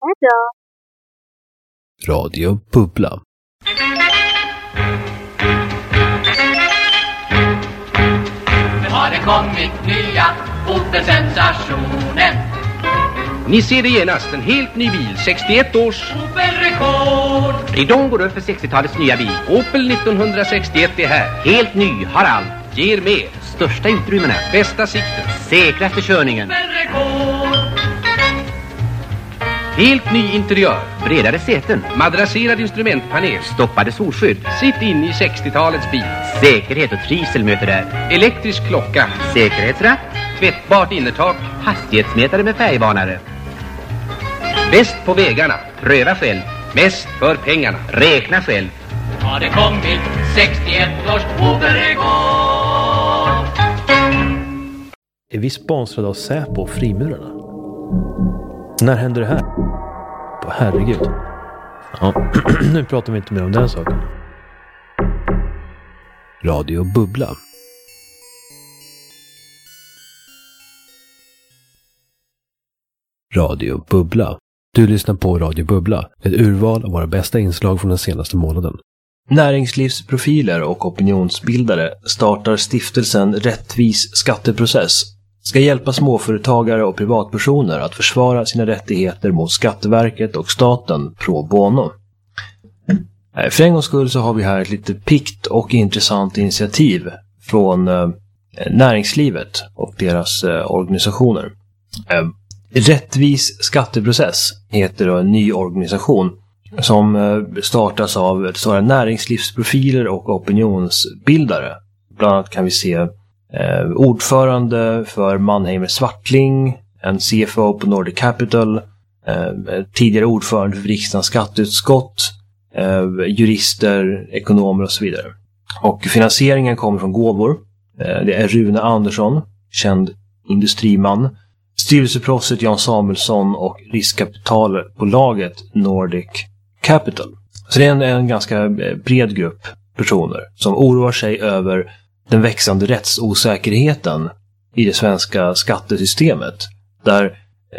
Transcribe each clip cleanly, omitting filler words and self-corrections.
Hejdå. Radio Bubbla. Nu har det kommit nya Opel-sensationen. Ni ser det genast, en helt ny bil, 61 års Opel-rekord. ridån går upp för 60-talets nya bil. Opel 1961 är här, helt ny, har allt, ger mer, största utrymmena, bästa sikten, säkraste körningen. Opel-rekord. Helt ny interiör, bredare säten, madrasserad instrumentpanel, stoppade solskydd. Sitt in i 60-talets bil. Säkerhet och trivsel möter där. Elektrisk klocka, säkerhetsratt, tvättbart innertak, hastighetsmätare med färgvarnare. Bäst på vägarna, pröva själv. Mest för pengarna, räkna själv. Har det kommit 61 års Opel-rekord. Är vi sponsrade av Säpo och Frimurarna? När händer det här? Herregud. Ja, nu pratar vi inte mer om den saken. Radio Bubbla. Radio Bubbla. Du lyssnar på Radio Bubbla, ett urval av våra bästa inslag från den senaste månaden. Näringslivsprofiler och opinionsbildare startar stiftelsen Rättvis skatteprocess. Ska hjälpa småföretagare och privatpersoner att försvara sina rättigheter mot Skatteverket och staten pro bono. För en gångs skull så har vi här ett lite pikt och intressant initiativ från näringslivet och deras organisationer. Rättvis skatteprocess heter då en ny organisation som startas av näringslivsprofiler och opinionsbildare. Bland annat kan vi se ordförande för Mannheimer Swartling, en CFO på Nordic Capital, tidigare ordförande för riksdagens skatteutskott, jurister, ekonomer och så vidare. Och finansieringen kommer från gåvor. Det är Rune Andersson, känd industriman, styrelseproffset Jan Samuelsson och riskkapitalbolaget Nordic Capital. Så det är en ganska bred grupp personer som oroar sig över den växande rättsosäkerheten i det svenska skattesystemet, där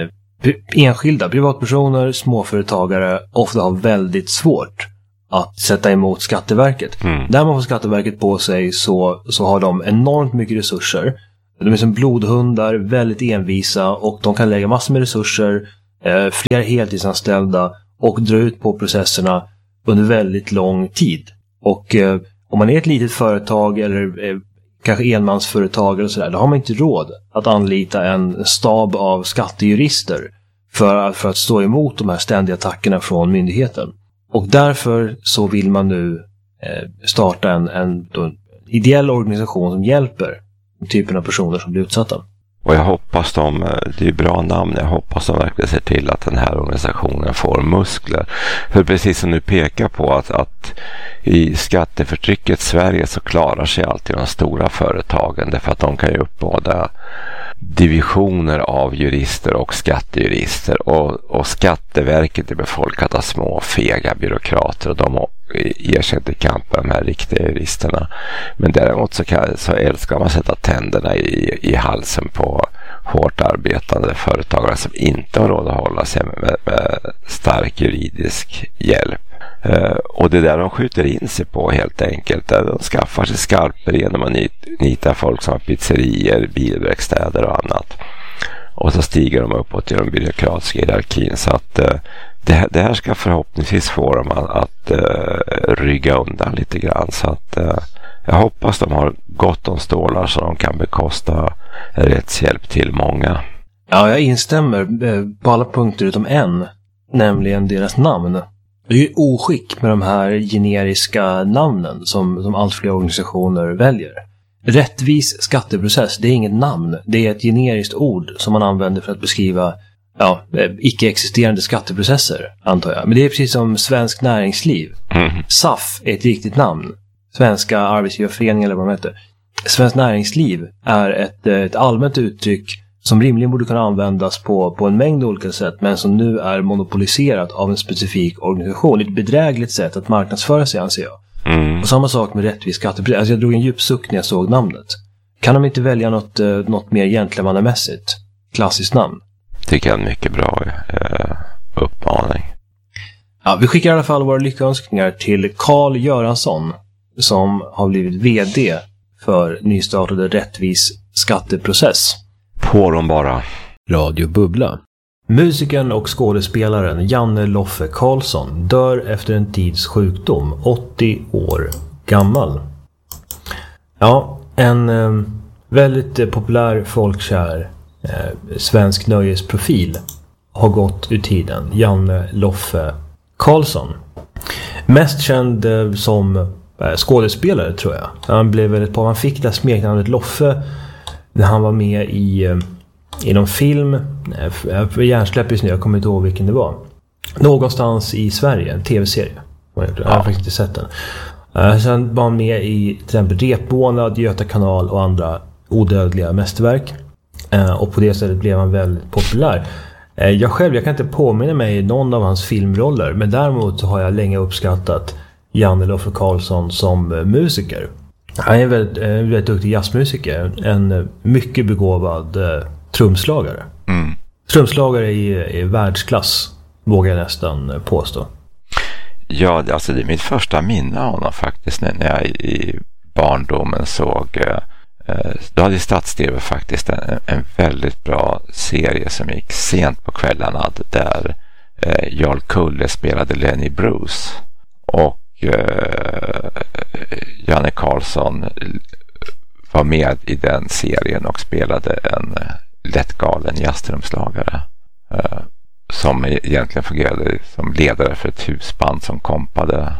enskilda privatpersoner, småföretagare ofta har väldigt svårt att sätta emot Skatteverket. Där man får Skatteverket på sig så har de enormt mycket resurser. De är som blodhundar, väldigt envisa, och de kan lägga massor med resurser, flera heltidsanställda, och dra ut på processerna under väldigt lång tid. Och om man är ett litet företag eller kanske enmansföretag eller sådär, då har man inte råd att anlita en stab av skattejurister för att stå emot de här ständiga attackerna från myndigheten. Och därför så vill man nu starta en ideell organisation som hjälper den typen av personer som blir utsatta. Och jag hoppas det är bra namn, jag hoppas de verkligen ser till att den här organisationen får muskler. För precis som du pekar på att i skatteförtrycket Sverige så klarar sig alltid de stora företagen, därför att de kan ju uppbåda divisioner av jurister och skattejurister, och Skatteverket är befolkat av små fega byråkrater, och de ger sig inte kamp med de här riktiga juristerna. Men däremot så älskar man sätta tänderna i halsen på hårt arbetande företagare som inte har råd att hålla sig med stark juridisk hjälp. Och det där de skjuter in sig på helt enkelt. De skaffar sig skarper genom att nita folk som har pizzerier, bilverkstäder och annat. Och så stiger de uppåt i den byråkratiska hierarkin. Så att det här ska förhoppningsvis få dem att rygga undan lite grann. Så att jag hoppas de har gott om stålar så de kan bekosta rättshjälp till många. Ja, jag instämmer på alla punkter utom en, nämligen deras namn. Det är ju oskick med de här generiska namnen som allt fler organisationer väljer. Rättvis skatteprocess, det är inget namn. Det är ett generiskt ord som man använder för att beskriva icke-existerande skatteprocesser, antar jag. Men det är precis som Svensk Näringsliv. SAF är ett riktigt namn. Svenska Arbetsgivarföreningen eller vad de heter. Svenskt Näringsliv är ett allmänt uttryck som rimligen borde kunna användas på en mängd olika sätt, men som nu är monopoliserat av en specifik organisation. Ett bedrägligt sätt att marknadsföra sig, anser jag. Och samma sak med rättvis skatteprocess. Alltså jag drog en djup suck när jag såg namnet. Kan de inte välja något mer gentlemannamässigt? Klassiskt namn? Tycker jag är en mycket bra utmaning. Ja, vi skickar i alla fall våra lyckönskningar till Carl Göransson som har blivit vd för nystartade Rättvis skatteprocess. På dem bara. Radio Bubbla. Musikern och skådespelaren Janne Loffe Karlsson dör efter en tids sjukdom, 80 år gammal. Ja, en väldigt populär, folkkär svensk nöjesprofil har gått ur tiden. Janne Loffe Karlsson. Mest känd som skådespelare tror jag. Han fick det smeknamnet Loffe när han var med i någon film. Hjärnsläpp nu, jag kommer inte ihåg vilken det var. Någonstans i Sverige, en tv-serie. Jag har faktiskt inte sett den. Sen var han med i till exempel Repmånad, Göta kanal och andra odödliga mästerverk. Och på det sättet blev han väldigt populär. Jag kan inte påminna mig någon av hans filmroller, men däremot har jag länge uppskattat Janne Loffe Karlsson som musiker. Han är väldigt duktig jazzmusiker, en mycket begåvad trumslagare. Trumslagare i världsklass, vågar jag nästan påstå. Ja, alltså det är mitt första minne av honom faktiskt när jag i barndomen såg då hade Stats-TV faktiskt en väldigt bra serie som gick sent på kvällarna där Jarl Kulle spelade Lenny Bruce och Janne Karlsson var med i den serien och spelade en lättgalen jazztrumslagare som egentligen fungerade som ledare för ett husband som kompade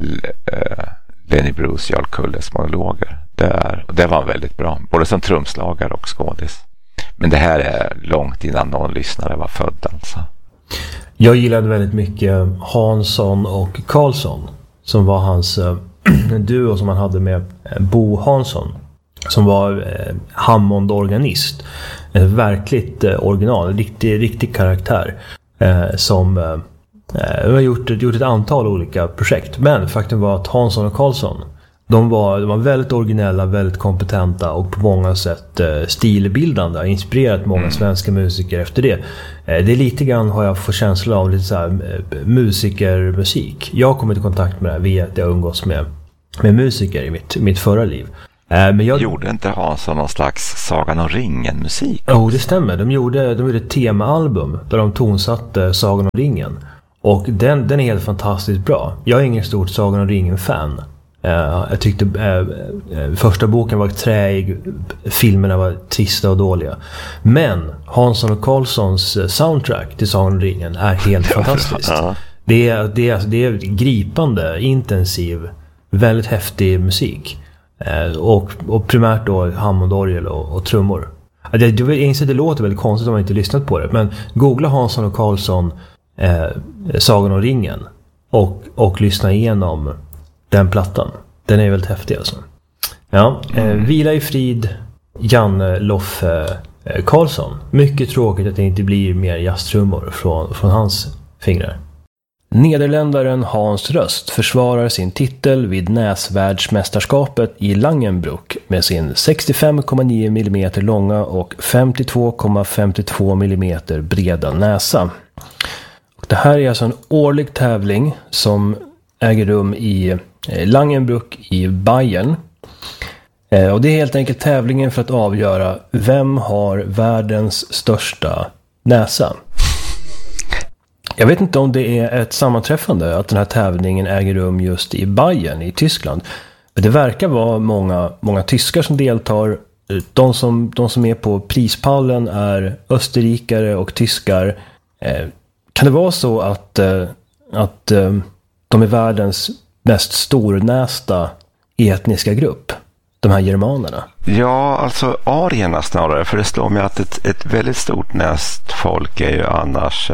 Lenny Bruce, Jarl Kulles monologer. Det var väldigt bra, både som trumslagare och skådis. Men det här är långt innan någon lyssnare var född alltså. Jag gillade väldigt mycket Hansson och Karlsson som var hans duo som han hade med Bo Hansson som var Hammond-organist. En verkligt original, riktig karaktär som har gjort ett antal olika projekt. Men faktum var att Hansson och Karlsson de var väldigt originella, väldigt kompetenta och på många sätt stilbildande. Har inspirerat många svenska musiker efter det. Det är lite grann har jag fått känsla av lite så här musikermusik. Jag har kommit i kontakt med det här via att jag umgås med musiker i mitt förra liv. Men gjorde inte Hansson någon slags Sagan om ringen-musik? Jo, det stämmer. De gjorde ett temaalbum där de tonsatte Sagan om ringen. Och den är helt fantastiskt bra. Jag är ingen stort Sagan om ringen-fan. Jag tyckte första boken var träig, filmerna var trista och dåliga. Men Hansson och Karlssons soundtrack till Sagan om ringen är helt fantastiskt. Det är gripande, intensiv, väldigt häftig musik. Och primärt då Hammondorgel och trummor. Jag inser att det låter väldigt konstigt om man inte lyssnat på det. Men googla Hansson och Karlsson Sagan om ringen och lyssna igenom den plattan. Den är väldigt häftig alltså. Ja, vila i frid Janne Loffe Karlsson. Mycket tråkigt att det inte blir mer jazztrummor från hans fingrar. Nederländaren Hans Röst försvarar sin titel vid näsvärldsmästerskapet i Langenbruck med sin 65,9 mm långa och 52,52 mm breda näsa. Och det här är alltså en årlig tävling som äger rum i Langenbruck i Bayern. Och det är helt enkelt tävlingen för att avgöra vem har världens största näsa. Jag vet inte om det är ett sammanträffande att den här tävlingen äger rum just i Bayern i Tyskland. Men det verkar vara många tyskar som deltar. De som är på prispallen är österrikare och tyskar. Kan det vara så att de är världens mest stornästa etniska grupp? De här germanerna? Ja, alltså arierna snarare. För det slår mig att ett väldigt stort näst folk är ju annars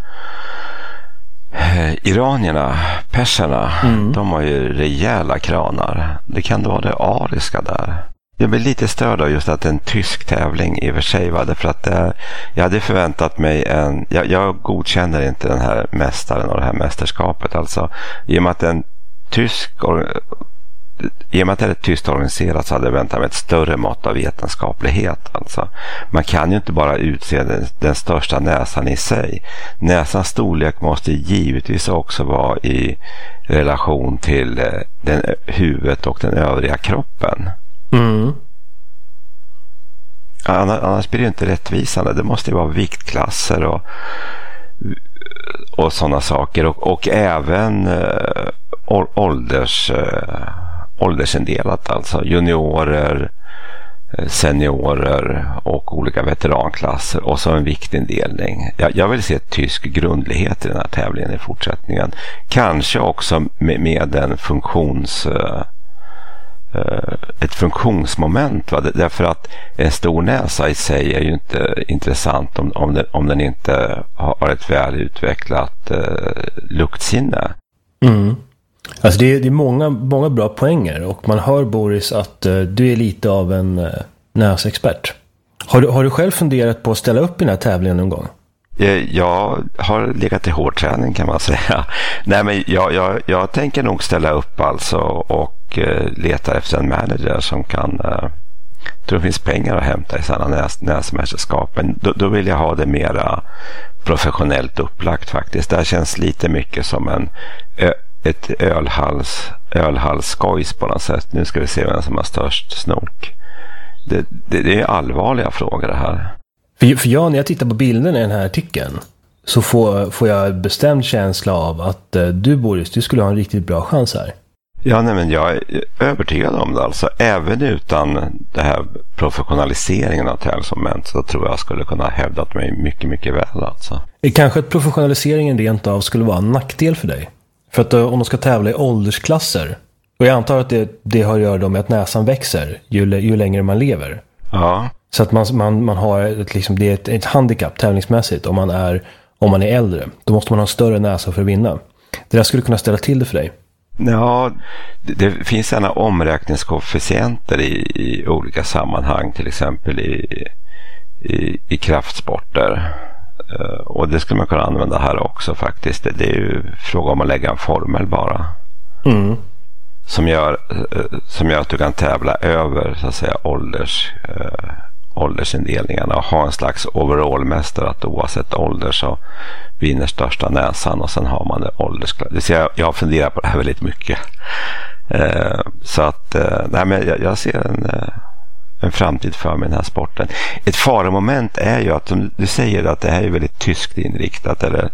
iranierna, perserna. De har ju rejäla kranar. Det kan då vara det ariska där. Jag blir lite störd av just att en tysk tävling i och för sig var det, för att jag hade förväntat mig jag godkänner inte den här mästaren och det här mästerskapet alltså, i och med att en tysk i och med att det är tyst organiserat så hade jag väntat mig ett större mått av vetenskaplighet. Alltså. Man kan ju inte bara utse den största näsan i sig. Näsans storlek måste givetvis också vara i relation till huvudet och den övriga kroppen. Mm. Annars blir det inte rättvisande. Det måste ju vara viktklasser och sådana saker. Och även åldersindelat. Alltså juniorer, seniorer och olika veteranklasser. Och så en viktindelning. Jag vill se tysk grundlighet i den här tävlingen i fortsättningen. Kanske också med en ett funktionsmoment. Va? Därför att en stor näsa i sig är ju inte intressant om den inte har ett väl utvecklat luktsinne. Mm. Alltså det är många bra poänger och man hör, Boris, att du är lite av en näsexpert. Har du själv funderat på att ställa upp i den här tävlingen någon gång? Jag har legat i hårdträning kan man säga. Nej, men jag tänker nog ställa upp alltså och leta efter en manager som kan tror det finns pengar att hämta i sådana näsmästerskap. Men då vill jag ha det mera professionellt upplagt faktiskt. Det här känns lite mycket som ett ölhalsskojs på något sätt. Nu ska vi se vem som har störst snok. Det är allvarliga frågor det här. För jag, när jag tittar på bilden i den här artikeln så får jag bestämd känsla av att du, Boris, du skulle ha en riktigt bra chans här. Ja, nej, men jag är övertygad om det alltså. Även utan det här professionaliseringen av tävlingsmoment så tror jag skulle kunna hävdat mig mycket, mycket väl alltså. Kanske att professionaliseringen rent av skulle vara en nackdel för dig. För att om de ska tävla i åldersklasser, och jag antar att det har att göra med att näsan växer ju längre man lever. Ja. Så att man har det är ett handikapp tävlingsmässigt om man är äldre. Då måste man ha en större näsa för att vinna. Det där skulle kunna ställa till det för dig. Ja, det finns sådana omräkningskoefficienter i olika sammanhang, till exempel i kraftsporter. Och det skulle man kunna använda här också faktiskt. Det är ju fråga om att lägga en formel bara. Mm. Som gör att du kan tävla över så att säga åldersindelningarna och ha en slags overallmästare, att oavsett ålder så vinner största näsan och sen har man det åldersklass. Jag funderar på det här väldigt mycket. Så att nej, men jag ser en framtid för mig i den här sporten. Ett faromoment är ju att du säger att det här är väldigt tyskt inriktat eller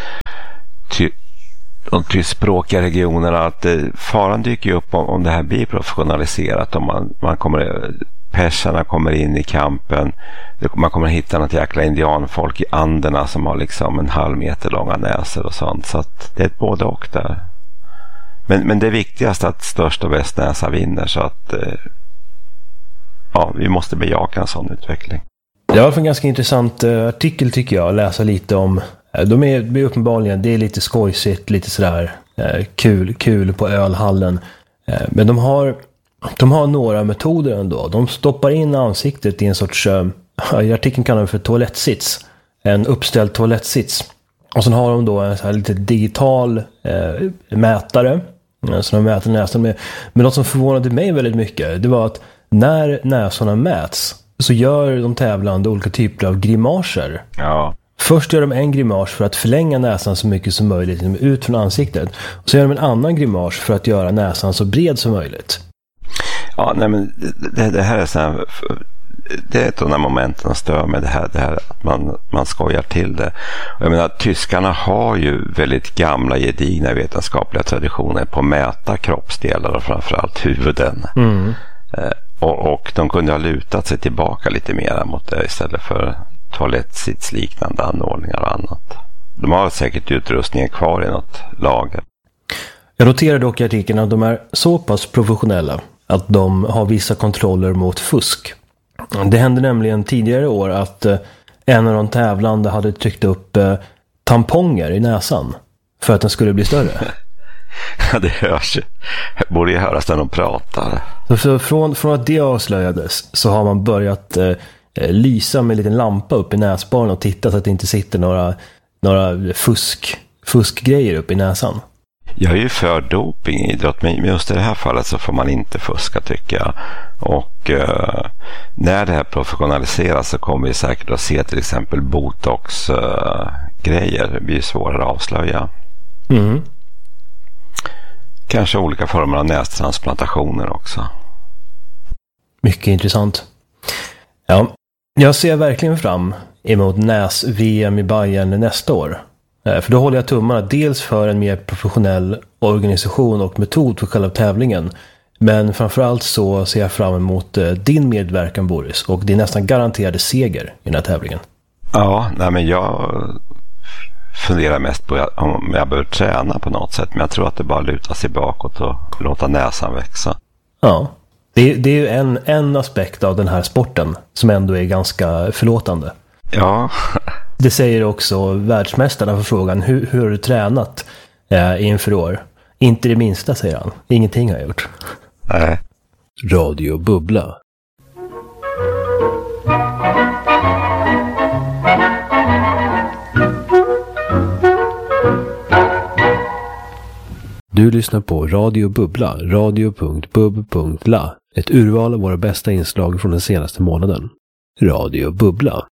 de tyskspråkiga regionerna, att faran dyker upp om det här blir professionaliserat, om persarna kommer in i kampen, man kommer hitta något jäkla indianfolk i Anderna som har liksom en halv meter långa näsor och sånt, så att det är ett både och där. Men det är viktigast att största och bäst näsa vinner, så att vi måste bejaka en sån utveckling. Det var en ganska intressant artikel tycker jag, att läsa lite om. De är uppenbarligen, det är lite skojsigt, lite sådär kul på ölhallen. Men de har några metoder ändå. De stoppar in ansiktet i en sorts, i artikeln kallar de för toalettsits. En uppställd toalettsits. Och sen har de då en så här lite digital mätare. Så de mäter näsan med. Men något som förvånade mig väldigt mycket, det var att när näsorna mäts så gör de tävlande olika typer av grimaser. Ja. Först gör de en grimas för att förlänga näsan så mycket som möjligt ut från ansiktet. Och så gör de en annan grimas för att göra näsan så bred som möjligt. Ja, nej, men det här är så här, det är ett av de här momenten som stör med det här att man skojar till det. Och jag menar, tyskarna har ju väldigt gamla gedigna vetenskapliga traditioner på att mäta kroppsdelar och framförallt huvuden. Mm. Och de kunde ha lutat sig tillbaka lite mer mot det istället för toalettsitsliknande anordningar och annat. De har säkert utrustningen kvar i något lager. Jag noterar dock i artikeln att de är så pass professionella att de har vissa kontroller mot fusk. Det hände nämligen tidigare år att en av de tävlande hade tryckt upp tamponger i näsan för att den skulle bli större. Ja, det hörs. Borde ju höras när de pratar. Så från att det avslöjades så har man börjat lysa med en liten lampa upp i näsborren och titta så att det inte sitter några fuskgrejer upp i näsan. Jag är ju för doping i idrott, men just i det här fallet så får man inte fuska, tycker jag. Och när det här professionaliseras så kommer vi säkert att se till exempel botox-grejer. Det blir svårare att avslöja. Mm. Kanske olika former av nästransplantationer också. Mycket intressant. Ja, jag ser verkligen fram emot NäS-VM i Bayern nästa år. För då håller jag tummarna dels för en mer professionell organisation och metod för själva tävlingen. Men framförallt så ser jag fram emot din medverkan, Boris, och din nästan garanterade seger i den här tävlingen. Ja, nej, men jag funderar mest på om jag behöver träna på något sätt. Men jag tror att det bara lutar sig bakåt och låta näsan växa. Ja, det är ju en aspekt av den här sporten som ändå är ganska förlåtande. Ja. Det säger också världsmästarna för frågan, hur har du tränat inför år? Inte det minsta, säger han. Ingenting har jag gjort. Nej. Radio Bubbla. Du lyssnar på Radio Bubbla, radio.bub.la. Ett urval av våra bästa inslag från den senaste månaden. Radio Bubbla.